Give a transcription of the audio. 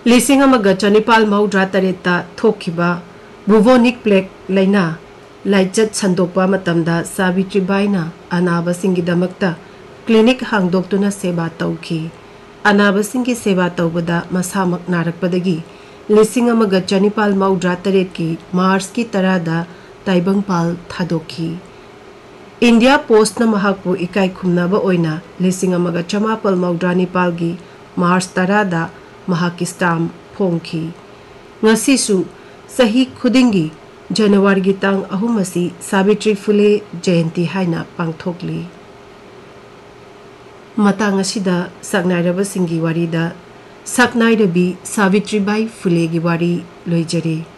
Leasing अमग चनिपाल मौद्रा तरेता थोखिबा बुवोनिक plague लेना लाइचत संदोपा मतमदा सावित्रीबाईना अनाबसिंगिदमक्ता clinic हांगदोक्तुना सेवा तौखी। अनाबसिंगी सेवा तौबदा मसामक नारकपदगी लीसिंग अमग चनिपाल मौद्रा तरेत की मार्च की तरादा ताइबंगपाल थादोखी। इंडिया पोस्ट न महाकु इकाई खुमनाबा ओइना लीसिंग अमग चमापल मौद्रा निपाल की मार्च तरादा महाकी stamp फोंखी। ngasisu sahi khudingi January gi tang ahumasi Savitri Phule Jayanti haina pangthokli matang asida saknairaba singi warida saknairabi Savitri Bai Phule gi wari loijari।